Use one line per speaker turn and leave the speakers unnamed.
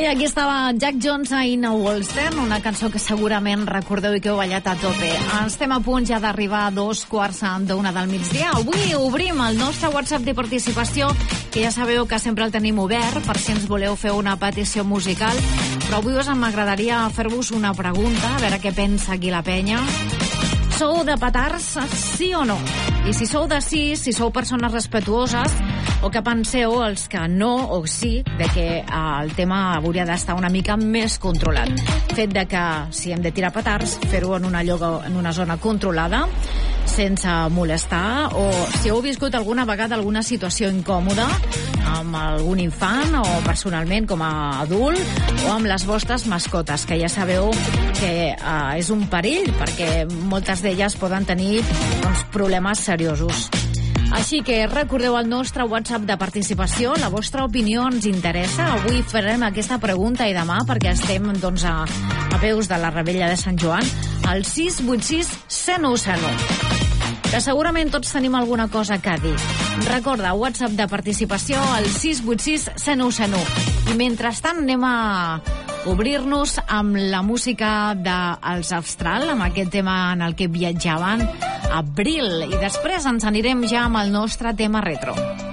I aquí estava Jack Jones a Inna Wallstern, una cançó que segurament recordeu i que heu ballat a tope. Estem a punt ja d'arribar a 2:45 del migdia. Avui obrim el nostre WhatsApp de participació, que ja sabeu que sempre el tenim obert per si ens voleu fer una petició musical, però avui m'agradaria fer-vos una pregunta, a veure què pensa aquí la penya. Sou de petards, sí o no? I si sou de sí, si sou persones respetuoses, o que penseu els que no o sí, de que el tema hauria d'estar una mica més controlat. Fet de que si hem de tirar petards, fer-ho en una zona controlada, sense molestar, o si heu viscut alguna vegada alguna situació incòmoda amb algun infant o personalment com a adult o amb les vostres mascotes, que ja sabeu que és un perill perquè moltes d'elles poden tenir problemes seriosos. Així que recordeu el nostre WhatsApp de participació, la vostra opinió ens interessa. Avui farem aquesta pregunta i demà, perquè estem a peus de la Revetlla de Sant Joan, al 686 101 101. Que segurament tots tenim alguna cosa a dir. Recorda, WhatsApp de participació al 686 101 101. I mentrestant anem a obrir-nos amb la música dels Austral, amb aquest tema en el que viatjaven, Abril, i després ens anirem ja amb el nostre tema retro.